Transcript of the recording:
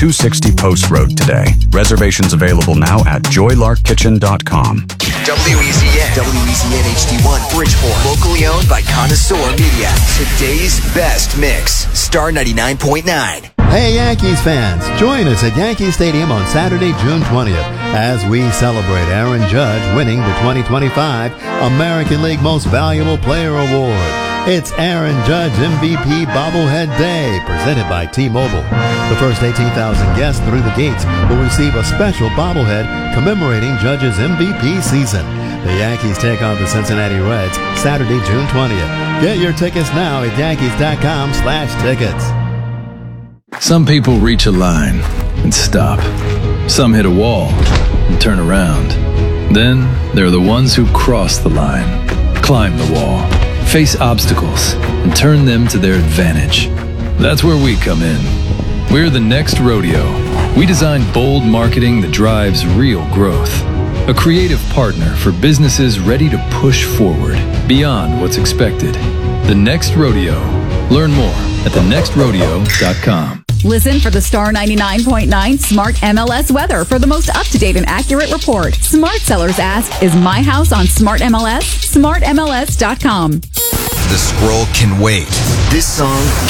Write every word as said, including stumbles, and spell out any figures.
two sixty Post Road today. Reservations available now at joy lark kitchen dot com. W E Z N, W E Z N H D one, Bridgeport. Locally owned by Connoisseur Media. Today's best mix. Star ninety-nine point nine. Hey Yankees fans, join us at Yankee Stadium on Saturday, June twentieth as we celebrate Aaron Judge winning the twenty twenty-five American League Most Valuable Player Award. It's Aaron Judge M V P Bobblehead Day, presented by T-Mobile. The first eighteen thousand guests through the gates will receive a special bobblehead commemorating Judge's M V P season. The Yankees take on the Cincinnati Reds Saturday, June twentieth. Get your tickets now at yankees dot com slash tickets. Some people reach a line and stop. Some hit a wall and turn around. Then there are the ones who cross the line, climb the wall, face obstacles, and turn them to their advantage. That's where we come in. We're the Next Rodeo. We design bold marketing that drives real growth. A creative partner for businesses ready to push forward beyond what's expected. The Next Rodeo. Learn more at the next rodeo dot com. Listen for the Star ninety-nine point nine Smart M L S weather for the most up-to-date and accurate report. Smart sellers ask, is my house on Smart M L S? smart M L S dot com. The scroll can wait. This song